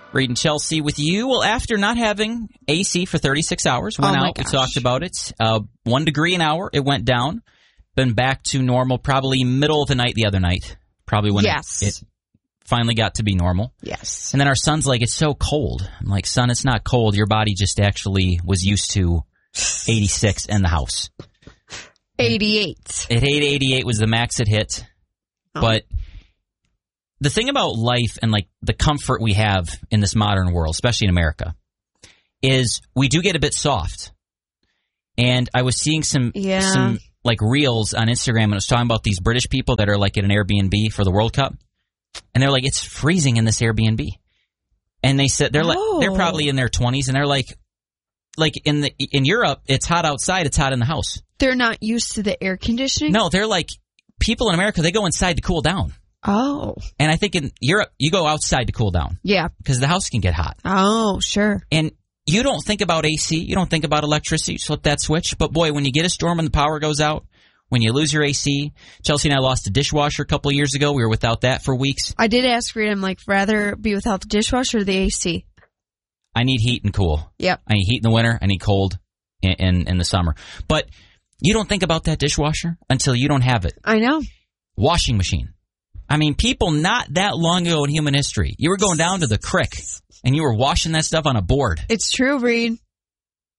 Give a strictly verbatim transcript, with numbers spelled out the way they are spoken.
Reed and Chelsea with you. Well, after not having A C for thirty-six hours, went oh out, we talked about it. Uh, one degree an hour, it went down. Been back to normal probably middle of the night the other night. Probably when yes. it, it finally got to be normal. Yes. And then our son's like, it's so cold. I'm like, son, it's not cold. Your body just actually was used to eighty-six in the house. eighty-eight. It hit eighty-eight was the max it hit. Oh. But the thing about life and like the comfort we have in this modern world, especially in America, is we do get a bit soft. And I was seeing some yeah. some like reels on Instagram, and it was talking about these British people that are like at an Airbnb for the World Cup, and they're like, it's freezing in this Airbnb. And they said they're oh. like they're probably in their twenties, and they're like, like in the in Europe, it's hot outside, it's hot in the house. They're not used to the air conditioning? No, they're like people in America. They go inside to cool down. Oh. And I think in Europe, you go outside to cool down. Yeah. Because the house can get hot. Oh, sure. And you don't think about A C. You don't think about electricity. You flip that switch. But, boy, when you get a storm and the power goes out, when you lose your A C. Chelsea and I lost a dishwasher a couple of years ago. We were without that for weeks. I did ask Reed, I'm like, rather be without the dishwasher or the A C? I need heat and cool. Yep. I need heat in the winter. I need cold in, in, in the summer. But you don't think about that dishwasher until you don't have it. I know. Washing machine. I mean, people not that long ago in human history, you were going down to the creek and you were washing that stuff on a board. It's true, Reed.